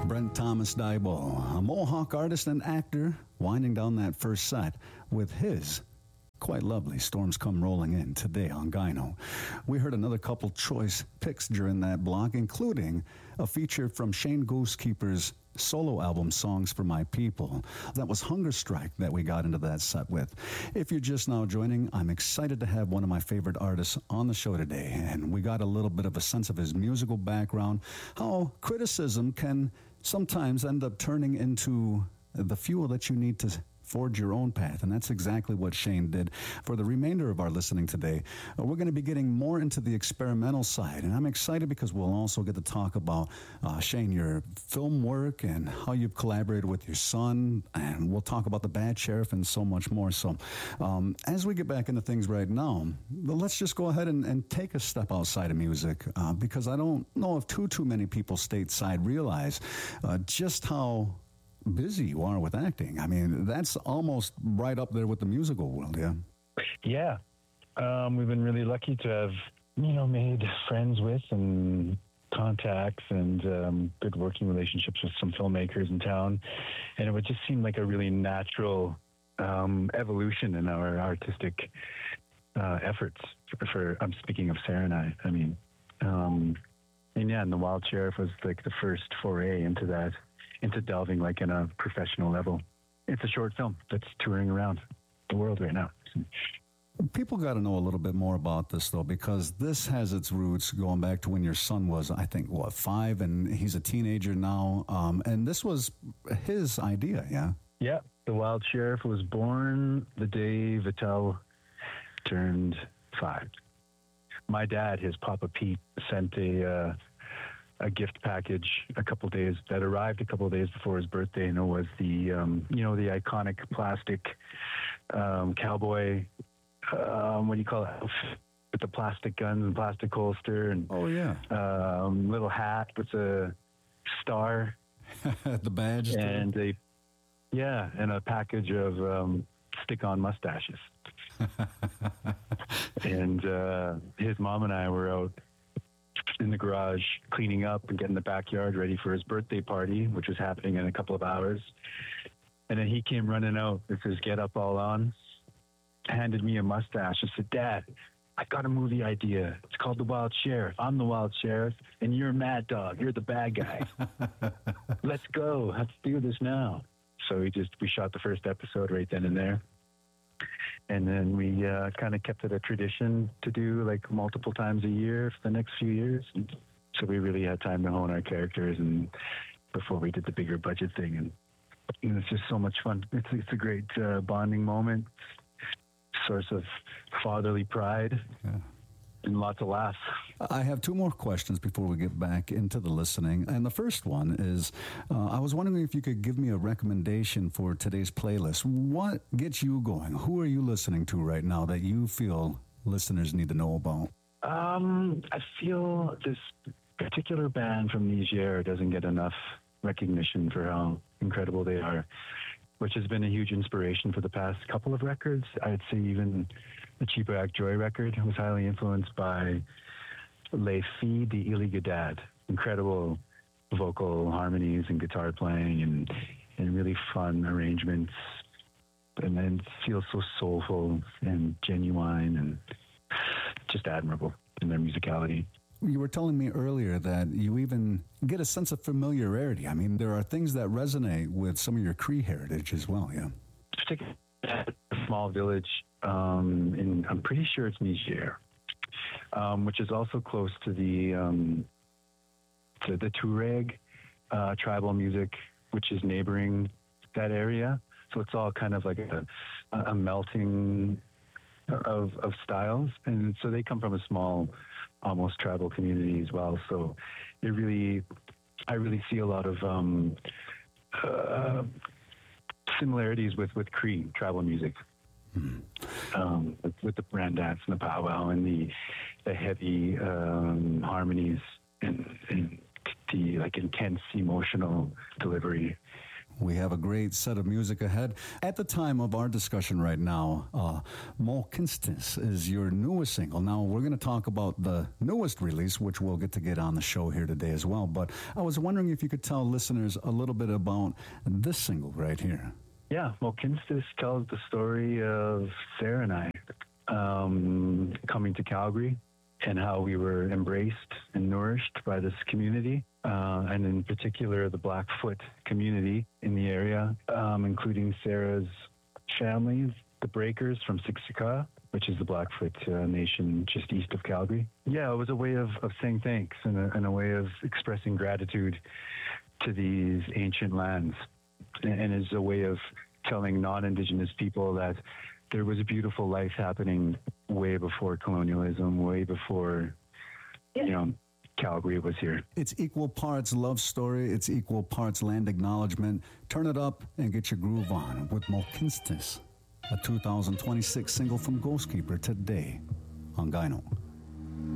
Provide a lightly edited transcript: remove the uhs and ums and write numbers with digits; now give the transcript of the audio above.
Brent Thomas Daibo, a Mohawk artist and actor, winding down that first set with his quite lovely Storms Come Rolling In today on Gyno. We heard another couple choice picks during that block, including a feature from Shane Goosekeeper's solo album, Songs for My People. That was Hunger Strike that we got into that set with. If you're just now joining, I'm excited to have one of my favorite artists on the show today, and we got a little bit of a sense of his musical background, how criticism can sometimes end up turning into the fuel that you need to forge your own path, and that's exactly what Shane did. For the remainder of our listening today, we're going to be getting more into the experimental side, and I'm excited because we'll also get to talk about, Shane, your film work and how you've collaborated with your son, and we'll talk about The Bad Sheriff and so much more. So as we get back into things right now, let's just go ahead and take a step outside of music, because I don't know if too many people stateside realize just how busy you are with acting. I mean, that's almost right up there with the musical world, yeah? Yeah. We've been really lucky to have, made friends with and contacts and good working relationships with some filmmakers in town. And it would just seem like a really natural evolution in our artistic efforts. I'm speaking of Sarah and I. I mean, and The Wild Sheriff was like the first foray into delving like in a professional level. It's a short film that's touring around the world right now. People got to know a little bit more about this, though, because this has its roots going back to when your son was, I think, 5, and he's a teenager now. And this was his idea, yeah? Yeah. The Wild Sheriff was born the day Vital turned 5. My dad, his Papa Pete, sent a gift package that arrived a couple of days before his birthday, and it was the the iconic plastic cowboy what do you call it, with the plastic guns and plastic holster, and little hat with a star, the badge, and and a package of stick-on mustaches. And his mom and I were out in the garage cleaning up and getting the backyard ready for his birthday party, which was happening in a couple of hours. And then he came running out with his get up all on, handed me a mustache and said, "Dad, I got a movie idea. It's called The Wild Sheriff. I'm the Wild Sheriff and you're Mad Dog. You're the bad guy. Let's go. Let's do this now." So we shot the first episode right then and there. And then we kind of kept it a tradition to do like multiple times a year for the next few years. And so we really had time to hone our characters and before we did the bigger budget thing. And it's just so much fun. It's a great bonding moment, source of fatherly pride. Yeah. And lots of laughs. I have 2 more questions before we get back into the listening. And the first one is, I was wondering if you could give me a recommendation for today's playlist. What gets you going? Who are you listening to right now that you feel listeners need to know about? I feel this particular band from Niger doesn't get enough recognition for how incredible they are, which has been a huge inspiration for the past couple of records. I'd say even the Cheaper Act Joy record was highly influenced by Les Filles d'Iligadad. Incredible vocal harmonies and guitar playing and really fun arrangements. And then it feels so soulful and genuine and just admirable in their musicality. You were telling me earlier that you even get a sense of familiarity. I mean, there are things that resonate with some of your Cree heritage as well, yeah? Particularly a small village I'm pretty sure it's Niger, which is also close to the Tuareg tribal music, which is neighboring that area. So it's all kind of like a melting of styles. And so they come from a small, almost tribal community as well. So I really see a lot of similarities with Cree tribal music. With the brand dance and the powwow and the heavy harmonies and the like intense emotional delivery. We have a great set of music ahead. At the time of our discussion right now, Mohkinstsis is your newest single. Now, we're going to talk about the newest release, which we'll get on the show here today as well. But I was wondering if you could tell listeners a little bit about this single right here. Yeah, Mohkinstsis tells the story of Sarah and I coming to Calgary and how we were embraced and nourished by this community, and in particular the Blackfoot community in the area, including Sarah's family, the Breakers from Siksika, which is the Blackfoot nation just east of Calgary. Yeah, it was a way of saying thanks and a way of expressing gratitude to these ancient lands, and is a way of telling non-Indigenous people that there was a beautiful life happening way before colonialism, way before, Calgary was here. It's equal parts love story. It's equal parts land acknowledgement. Turn it up and get your groove on with Mohkinstsis, a 2026 single from Ghostkeeper today on Gyno.